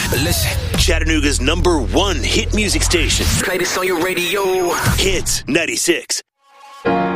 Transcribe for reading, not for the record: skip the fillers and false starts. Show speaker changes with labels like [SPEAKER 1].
[SPEAKER 1] Listen.
[SPEAKER 2] Chattanooga's #1 hit music station.
[SPEAKER 1] Play this on your radio.
[SPEAKER 2] Hits 96.